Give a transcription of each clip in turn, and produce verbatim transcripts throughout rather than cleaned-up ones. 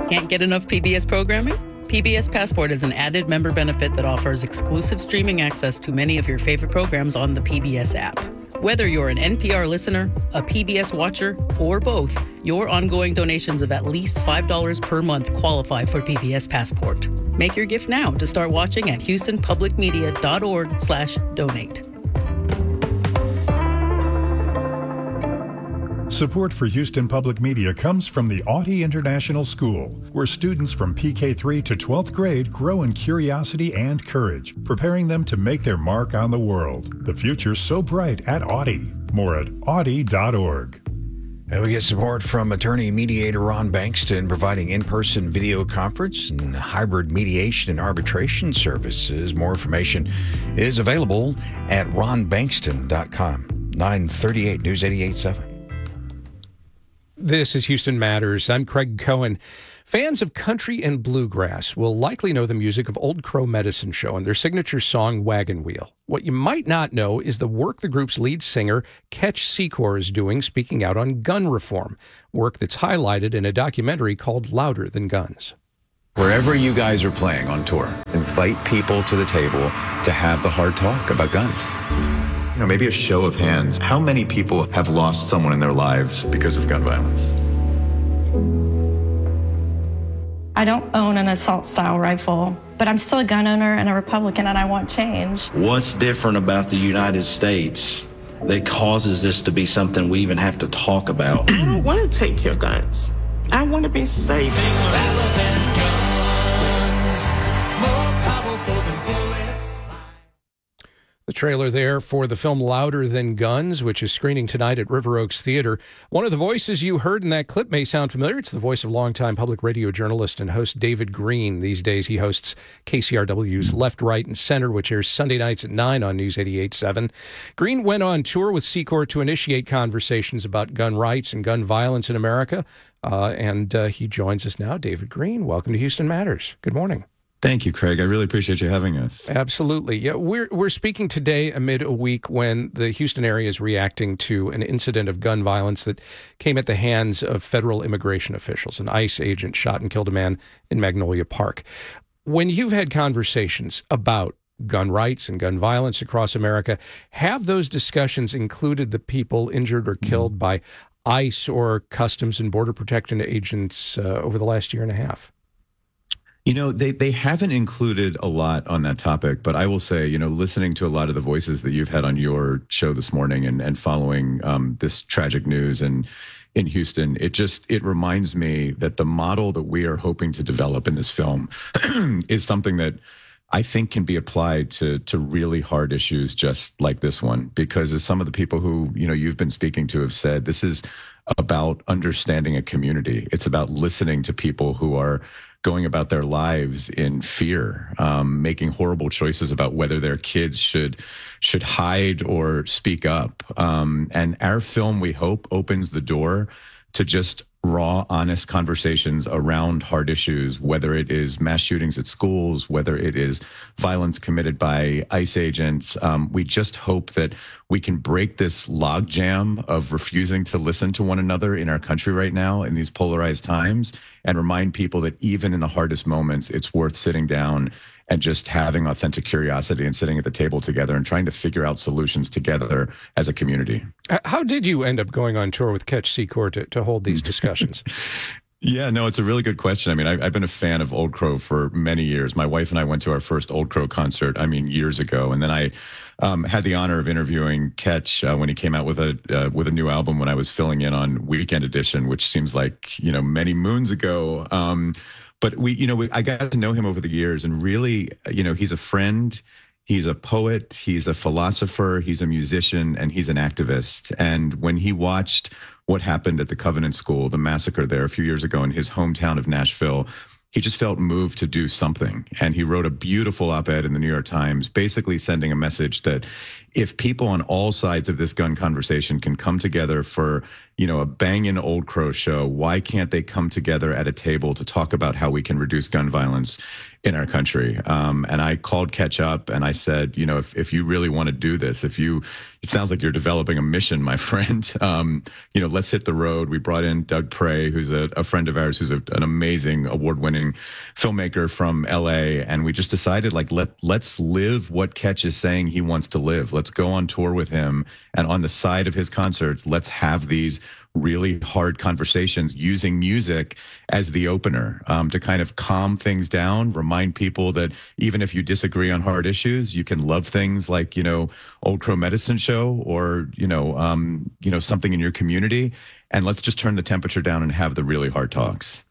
Can't get enough P B S programming? P B S Passport is an added member benefit that offers exclusive streaming access to many of your favorite programs on the P B S app. Whether you're an N P R listener, a P B S watcher, or both, your ongoing donations of at least five dollars per month qualify for P B S Passport. Make your gift now to start watching at houstonpublicmedia.org slash donate. Support for Houston Public Media comes from the Audie International School, where students from P K three to twelfth grade grow in curiosity and courage, preparing them to make their mark on the world. The future's so bright at Audie. More at audie dot org. And we get support from attorney mediator Ron Bankston, providing in-person video conference and hybrid mediation and arbitration services. More information is available at ron bankston dot com. nine thirty-eight News eighty-eight point seven. This is Houston Matters. I'm Craig Cohen. Fans of country and bluegrass will likely know the music of Old Crow Medicine Show and their signature song, Wagon Wheel. What you might not know is the work the group's lead singer, Ketch Secor, is doing speaking out on gun reform, work that's highlighted in a documentary called Louder Than Guns. Wherever you guys are playing on tour, invite people to the table to have the hard talk about guns. You know, maybe a show of hands. How many people have lost someone in their lives because of gun violence? I don't own an assault-style rifle, but I'm still a gun owner and a Republican, and I want change. What's different about the United States that causes this to be something we even have to talk about? I don't want to take your guns. I want to be safe. The trailer there for the film Louder Than Guns, which is screening tonight at River Oaks Theater. One of the voices you heard in that clip may sound familiar. It's the voice of longtime public radio journalist and host David Green. These days he hosts K C R W's Left, Right, and Center, which airs Sunday nights at nine on News eighty-eight point seven. Green went on tour with Secor to initiate conversations about gun rights and gun violence in America. Uh, and uh, he joins us now. David Green, welcome to Houston Matters. Good morning. Thank you, Craig. I really appreciate you having us. Absolutely. Yeah, we're we're speaking today amid a week when the Houston area is reacting to an incident of gun violence that came at the hands of federal immigration officials. An ICE agent shot and killed a man in Magnolia Park. When you've had conversations about gun rights and gun violence across America, have those discussions included the people injured or killed mm. by ICE or Customs and Border Protection agents uh, over the last year and a half? You know, they, they haven't included a lot on that topic, but I will say, you know, listening to a lot of the voices that you've had on your show this morning and, and following um, this tragic news and in Houston, it just, it reminds me that the model that we are hoping to develop in this film is something that I think can be applied to to really hard issues just like this one, because as some of the people who, you know, you've been speaking to have said, this is about understanding a community. It's about listening to people who are going about their lives in fear, um, making horrible choices about whether their kids should should hide or speak up. Um, and our film, we hope, opens the door to just raw, honest conversations around hard issues, whether it is mass shootings at schools, whether it is violence committed by ICE agents. Um, we just hope that we can break this logjam of refusing to listen to one another in our country right now in these polarized times, and remind people that even in the hardest moments, it's worth sitting down and just having authentic curiosity and sitting at the table together and trying to figure out solutions together as a community. How did you end up going on tour with Ketch Secor to, to hold these discussions? Yeah, no, it's a really good question. I mean, I, I've been a fan of Old Crow for many years. My wife and I went to our first Old Crow concert, I mean, years ago. And then I um, had the honor of interviewing Ketch uh, when he came out with a uh, with a new album when I was filling in on Weekend Edition, which seems like, you know, many moons ago. Um, but we, you know, we, I got to know him over the years, and really, you know, he's a friend. He's a poet, he's a philosopher, he's a musician, and he's an activist. And when he watched what happened at the Covenant School, the massacre there a few years ago in his hometown of Nashville, he just felt moved to do something. And he wrote a beautiful op-ed in the New York Times, basically sending a message that if people on all sides of this gun conversation can come together for, you know, a banging Old Crow show, why can't they come together at a table to talk about how we can reduce gun violence? in our country. Um, and I called Catch Up and I said, you know, if, if you really want to do this, if you, it sounds like you're developing a mission, my friend, um, you know, let's hit the road. We brought in Doug Prey, who's a, a friend of ours, who's a, an amazing award-winning filmmaker from L A. And we just decided, like, let, let's live what Catch is saying he wants to live. Let's go on tour with him. And on the side of his concerts, let's have these really hard conversations using music as the opener, um, to kind of calm things down, remind people that even if you disagree on hard issues, you can love things like, you know, Old Crow Medicine Show or, you know, um, you know, something in your community. And let's just turn the temperature down and have the really hard talks.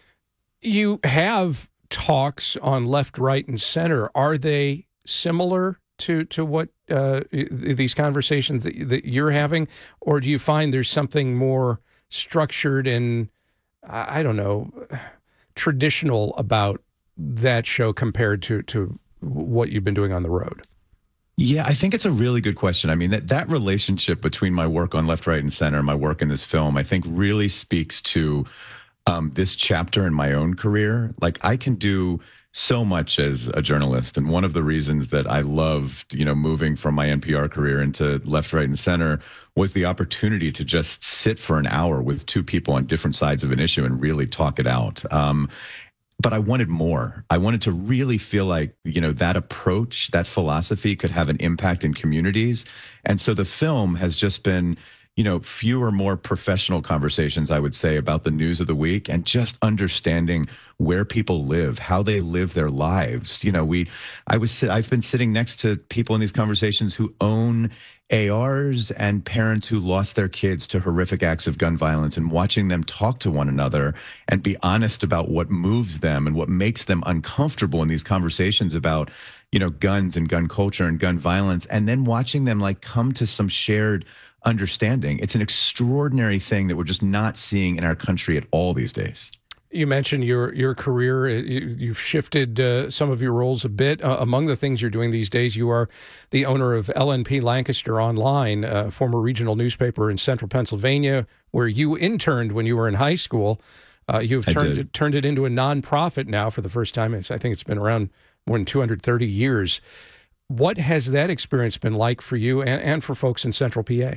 You have talks on left, right, and center. Are they similar to to what uh, these conversations that, that you're having, or do you find there's something more structured and, I don't know, traditional about that show compared to to what you've been doing on the road? Yeah, I think it's a really good question. I mean, that, that relationship between my work on Left, Right, and Center and my work in this film, I think really speaks to um, this chapter in my own career. Like, I can do so much as a journalist. And one of the reasons that I loved, you know, moving from my N P R career into Left, Right, and Center was the opportunity to just sit for an hour with two people on different sides of an issue and really talk it out. Um, but I wanted more. I wanted to really feel like, you know, that approach, that philosophy could have an impact in communities. And so the film has just been, you know, fewer, more professional conversations, I would say, about the news of the week and just understanding where people live, how they live their lives. You know, we, I was, I've been sitting next to people in these conversations who own A Rs and parents who lost their kids to horrific acts of gun violence, and watching them talk to one another and be honest about what moves them and what makes them uncomfortable in these conversations about, you know, guns and gun culture and gun violence, and then watching them like come to some shared understanding. It's an extraordinary thing that we're just not seeing in our country at all these days. You mentioned your your career. You, you've shifted uh, some of your roles a bit. Uh, among the things you're doing these days, you are the owner of L N P Lancaster Online, a former regional newspaper in central Pennsylvania, where you interned when you were in high school. Uh, you've turned it, turned it into a nonprofit now for the first time. It's, I think it's been around more than two hundred thirty years. What has that experience been like for you and, and for folks in central P A?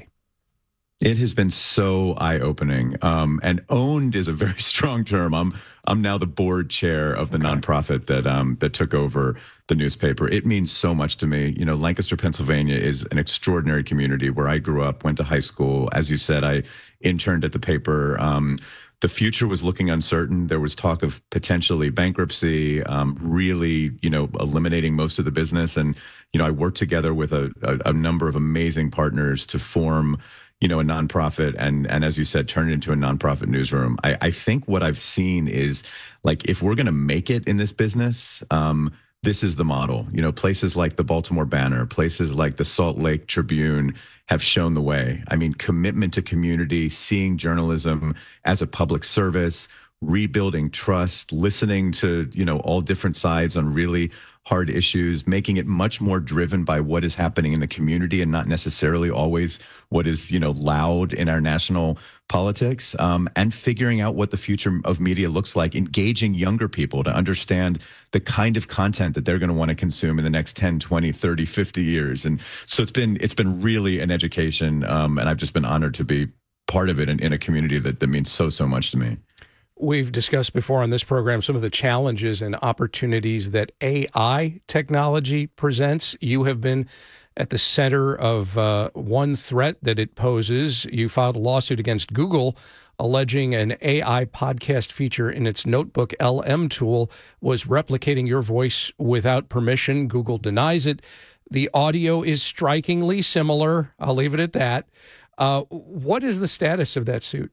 It has been so eye-opening, um, and owned is a very strong term. I'm I'm now the board chair of the okay. nonprofit that um, that took over the newspaper. It means so much to me. You know, Lancaster, Pennsylvania is an extraordinary community where I grew up, went to high school. As you said, I interned at the paper. Um, the future was looking uncertain. There was talk of potentially bankruptcy, um, really, you know, eliminating most of the business. And, you know, I worked together with a, a, a number of amazing partners to form, you know, a nonprofit, and and as you said, turn it into a nonprofit newsroom. I, I think what I've seen is, like, if we're going to make it in this business, um, this is the model. You know, places like the Baltimore Banner, places like the Salt Lake Tribune have shown the way. I mean, commitment to community, seeing journalism as a public service, rebuilding trust, listening to, you know, all different sides on really hard issues, making it much more driven by what is happening in the community and not necessarily always what is, you know, loud in our national politics, um, and figuring out what the future of media looks like, engaging younger people to understand the kind of content that they're going to want to consume in the next ten, twenty, thirty, fifty years. And so it's been, it's been really an education. Um, and I've just been honored to be part of it in, in a community that, that means so, so much to me. We've discussed before on this program some of the challenges and opportunities that A I technology presents. You have been at the center of uh, one threat that it poses. You filed a lawsuit against Google alleging an A I podcast feature in its Notebook L M tool was replicating your voice without permission. Google denies it. The audio is strikingly similar. I'll leave it at that. Uh, what is the status of that suit?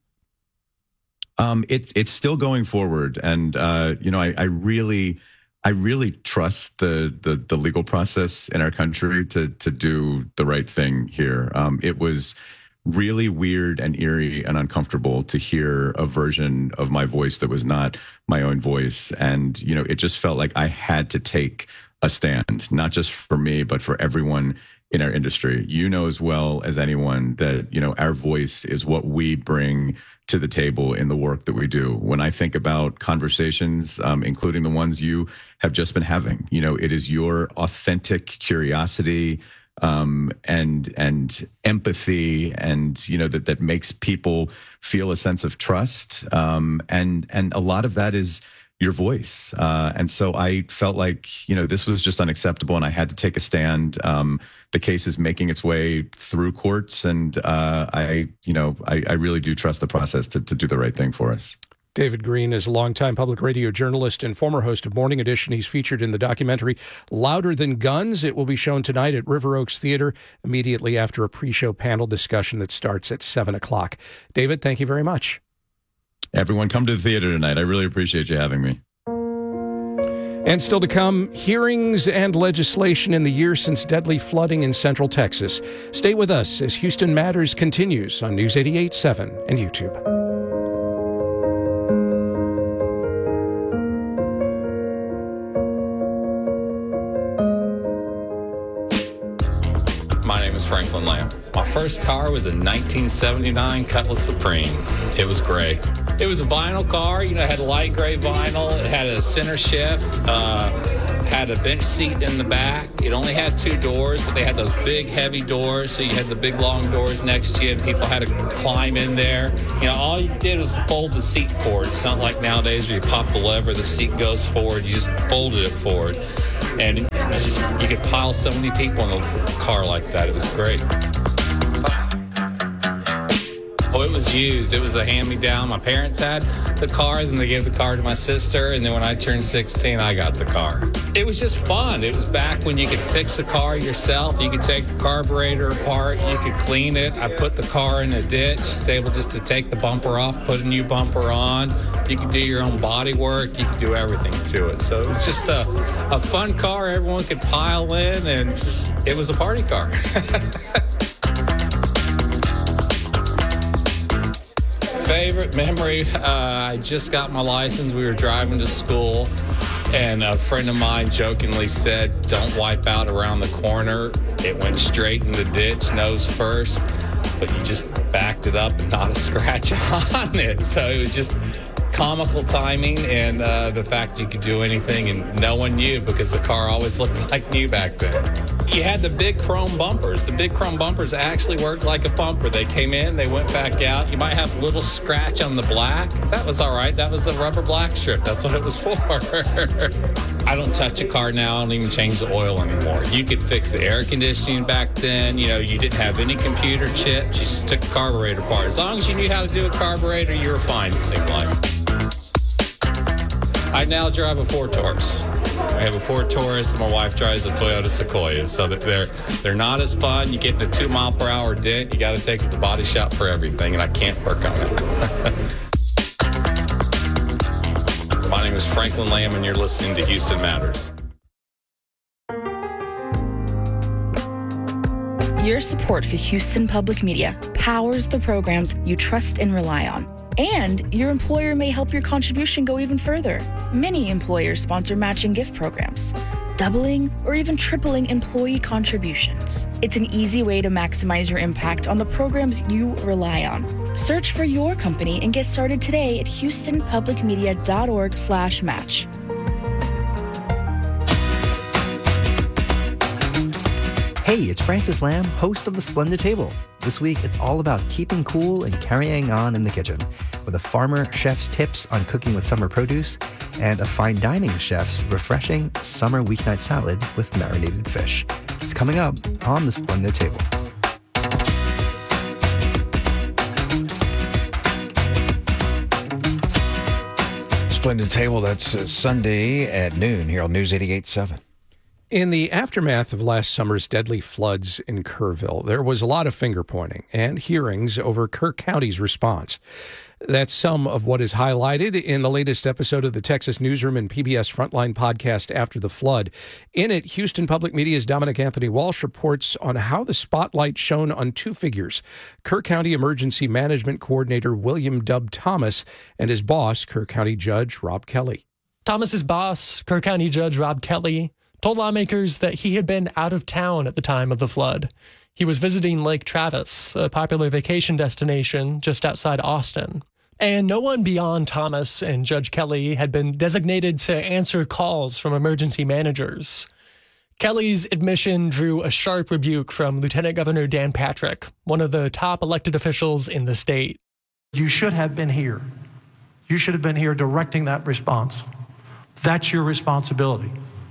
Um, it's it's still going forward, and uh, you know, I, I really, I really trust the, the the legal process in our country to to do the right thing here. Um, it was really weird and eerie and uncomfortable to hear a version of my voice that was not my own voice, and you know, it just felt like I had to take a stand, not just for me, but for everyone in our industry. You know as well as anyone that, you know, our voice is what we bring to the table in the work that we do. When I think about conversations, um, including the ones you have just been having, you know, it is your authentic curiosity um, and and empathy, and you know that that makes people feel a sense of trust, um, and and a lot of that is your voice. Uh, and so I felt like, you know, this was just unacceptable, and I had to take a stand. Um, the case is making its way through courts, and uh, I, you know, I, I really do trust the process to, to do the right thing for us. David Green is a longtime public radio journalist and former host of Morning Edition. He's featured in the documentary Louder Than Guns. It will be shown tonight at River Oaks Theater immediately after a pre-show panel discussion that starts at seven o'clock. David, thank you very much. Everyone come to the theater tonight. I really appreciate you having me. And still to come, hearings and legislation in the year since deadly flooding in Central Texas. Stay with us as Houston Matters continues on News eighty-eight point seven and YouTube. My name is Franklin Lamb. My first car was a nineteen seventy-nine Cutlass Supreme. It was gray. It was a vinyl car, you know, it had light gray vinyl. It had a center shift, uh, had a bench seat in the back. It only had two doors, but they had those big, heavy doors. So you had the big, long doors next to you, and people had to climb in there. You know, all you did was fold the seat forward. It's not like nowadays where you pop the lever, the seat goes forward. You just folded it forward. And you, just, you could pile so many people in a car like that. It was great. Oh, it was used. It was a hand-me-down. My parents had the car, then they gave the car to my sister, and then when I turned sixteen, I got the car. It was just fun. It was back when you could fix a car yourself. You could take the carburetor apart. You could clean it. I put the car in a ditch. I was able just to take the bumper off, put a new bumper on. You could do your own body work. You could do everything to it. So it was just a, a fun car. Everyone could pile in, and just it was a party car. Favorite memory, uh, I just got my license. We were driving to school, and a friend of mine jokingly said, "Don't wipe out around the corner." It went straight in the ditch, nose first, but you just backed it up and not a scratch on it. So it was just comical timing, and uh, the fact you could do anything and no one knew because the car always looked like new back then. You had the big chrome bumpers. The big chrome bumpers actually worked like a bumper. They came in, they went back out. You might have a little scratch on the black. That was all right. That was the rubber black strip. That's what it was for. I don't touch a car now. I don't even change the oil anymore. You could fix the air conditioning back then. You know, you didn't have any computer chips. You just took the carburetor apart. As long as you knew how to do a carburetor, you were fine, it seemed like. I now drive a Ford Taurus. I have a Ford Taurus, and my wife drives a Toyota Sequoia. So that they're they're not as fun. You get in a two mile per hour dent, you got to take it to the body shop for everything, and I can't work on it. My name is Franklin Lamb, and you're listening to Houston Matters. Your support for Houston Public Media powers the programs you trust and rely on. And your employer may help your contribution go even further. Many employers sponsor matching gift programs, doubling or even tripling employee contributions. It's an easy way to maximize your impact on the programs you rely on. Search for your company and get started today at houston public media dot org slash match. Hey, it's Francis Lamb, host of The Splendid Table. This week, it's all about keeping cool and carrying on in the kitchen, with a farmer chef's tips on cooking with summer produce and a fine dining chef's refreshing summer weeknight salad with marinated fish. It's coming up on The Splendid Table. Splendid Table, that's uh, Sunday at noon here on News eighty-eight point seven. In the aftermath of last summer's deadly floods in Kerrville, there was a lot of finger-pointing and hearings over Kerr County's response. That's some of what is highlighted in the latest episode of the Texas Newsroom and P B S Frontline podcast After the Flood. In it, Houston Public Media's Dominic Anthony Walsh reports on how the spotlight shone on two figures, Kerr County Emergency Management Coordinator William Dub Thomas and his boss, Kerr County Judge Rob Kelly. Thomas's boss, Kerr County Judge Rob Kelly, told lawmakers that he had been out of town at the time of the flood. He was visiting Lake Travis, a popular vacation destination just outside Austin. And no one beyond Thomas and Judge Kelly had been designated to answer calls from emergency managers. Kelly's admission drew a sharp rebuke from Lieutenant Governor Dan Patrick, one of the top elected officials in the state. You should have been here. You should have been here directing that response. That's your responsibility.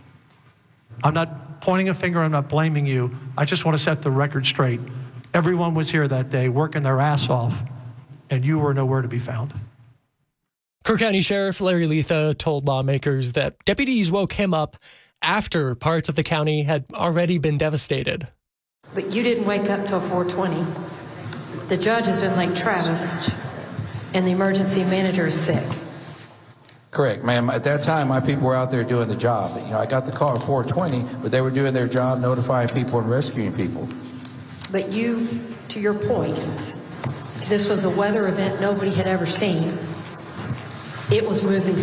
I'm not pointing a finger, I'm not blaming you. I just want to set the record straight. Everyone was here that day working their ass off, and you were nowhere to be found. Kerr County Sheriff Larry Letha told lawmakers that deputies woke him up after parts of the county had already been devastated. But you didn't wake up till four twenty. The judge is in Lake Travis, and the emergency manager is sick. Correct, ma'am. At that time, my people were out there doing the job. You know, I got the call at four twenty, but they were doing their job, notifying people and rescuing people. But you, to your point, this was a weather event nobody had ever seen. It was moving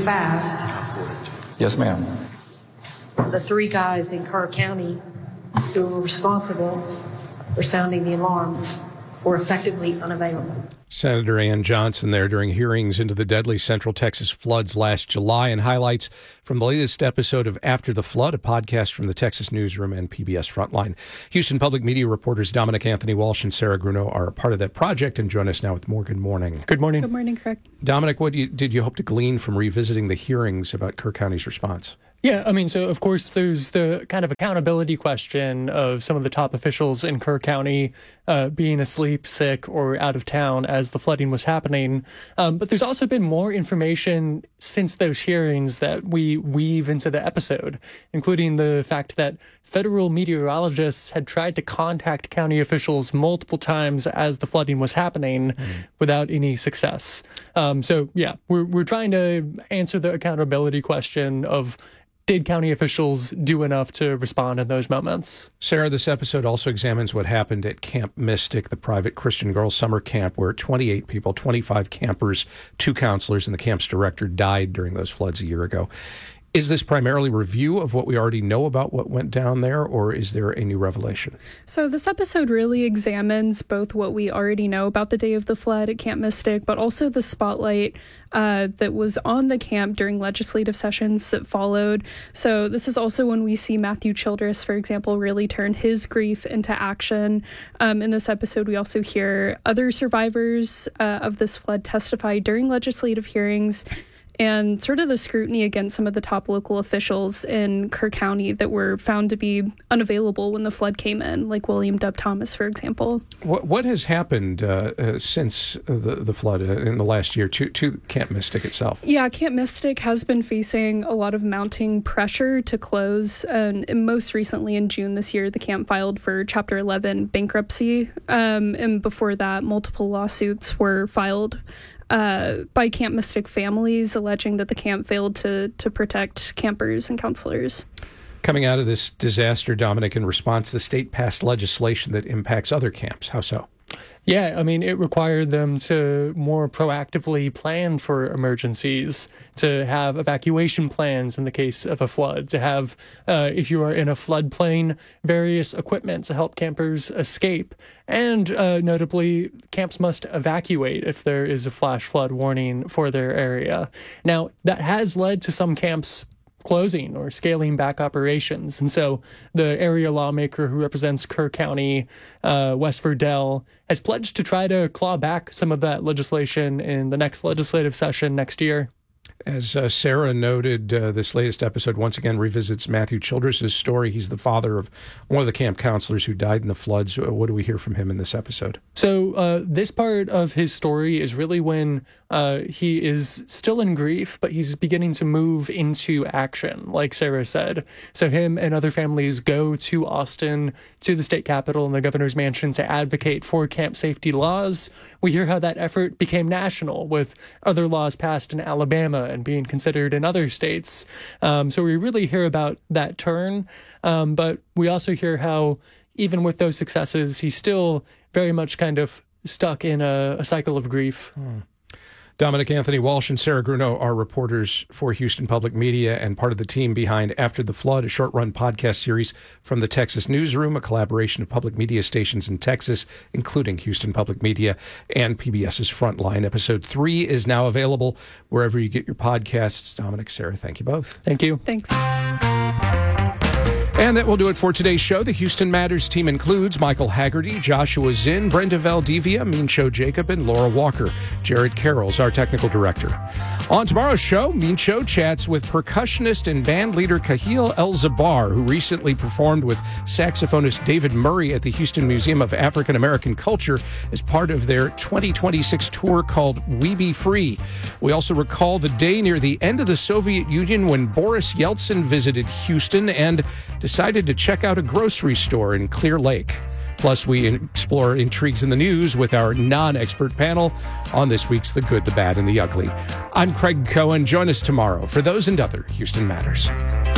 fast. Yes, ma'am. The three guys in Kerr County who were responsible for sounding the alarm were effectively unavailable. Senator Ann Johnson there during hearings into the deadly Central Texas floods last July, and highlights from the latest episode of After the Flood, a podcast from the Texas Newsroom and P B S Frontline. Houston Public Media reporters Dominic Anthony Walsh and Sarah Grunow are a part of that project and join us now with more. Good morning. Good morning. Good morning, Craig. Dominic, what do you, did you hope to glean from revisiting the hearings about Kerr County's response? Yeah, I mean, so of course there's the kind of accountability question of some of the top officials in Kerr County uh, being asleep, sick, or out of town as the flooding was happening. Um, but there's also been more information since those hearings that we weave into the episode, including the fact that federal meteorologists had tried to contact county officials multiple times as the flooding was happening mm. without any success. Um, so, yeah, we're we're trying to answer the accountability question of, did county officials do enough to respond in those moments? Sarah, this episode also examines what happened at Camp Mystic, the private Christian girls summer camp, where twenty-eight people, twenty-five campers, two counselors, and the camp's director died during those floods a year ago. Is this primarily review of what we already know about what went down there, or is there a new revelation? So this episode really examines both what we already know about the day of the flood at Camp Mystic, but also the spotlight uh, that was on the camp during legislative sessions that followed. So this is also when we see Matthew Childress, for example, really turn his grief into action. Um, in this episode, we also hear other survivors uh, of this flood testify during legislative hearings, and sort of the scrutiny against some of the top local officials in Kerr County that were found to be unavailable when the flood came in, like William Dub Thomas, for example. What what has happened uh, uh, since the, the flood uh, in the last year to, to Camp Mystic itself? Yeah, Camp Mystic has been facing a lot of mounting pressure to close. And most recently in June this year, the camp filed for Chapter eleven bankruptcy. Um, and before that, multiple lawsuits were filed Uh, by Camp Mystic families alleging that the camp failed to to protect campers and counselors. Coming out of this disaster, Dominic, in response, the state passed legislation that impacts other camps. How so? Yeah, I mean, it required them to more proactively plan for emergencies, to have evacuation plans in the case of a flood, to have, uh, if you are in a floodplain, various equipment to help campers escape. And uh, notably, camps must evacuate if there is a flash flood warning for their area. Now, that has led to some camps closing or scaling back operations. And so the area lawmaker who represents Kerr County, uh, West Verdell, has pledged to try to claw back some of that legislation in the next legislative session next year. As uh, Sarah noted, uh, this latest episode once again revisits Matthew Childress' story. He's the father of one of the camp counselors who died in the floods. What do we hear from him in this episode? So uh, this part of his story is really when uh, he is still in grief, but he's beginning to move into action, like Sarah said. So him and other families go to Austin, to the state capitol and the governor's mansion to advocate for camp safety laws. We hear how that effort became national, with other laws passed in Alabama and being considered in other states. Um, so we really hear about that turn, um, but we also hear how even with those successes, he's still very much kind of stuck in a, a cycle of grief. Hmm. Dominic Anthony Walsh and Sarah Grunow are reporters for Houston Public Media and part of the team behind After the Flood, a short-run podcast series from the Texas Newsroom, a collaboration of public media stations in Texas, including Houston Public Media and PBS's Frontline. Episode three is now available wherever you get your podcasts. Dominic, Sarah, thank you both. Thank you. Thanks. And that will do it for today's show. The Houston Matters team includes Michael Haggerty, Joshua Zinn, Brenda Valdivia, Mean-Cho Jacob, and Laura Walker. Jared Carroll's our technical director. On tomorrow's show, Mean-Cho chats with percussionist and band leader Kahil El-Zabar, who recently performed with saxophonist David Murray at the Houston Museum of African American Culture as part of their twenty twenty-six tour called We Be Free. We also recall the day near the end of the Soviet Union when Boris Yeltsin visited Houston and decided to check out a grocery store in Clear Lake. Plus, we explore intrigues in the news with our non-expert panel on this week's The Good, the Bad, and the Ugly. I'm Craig Cohen. Join us tomorrow for those and other Houston Matters.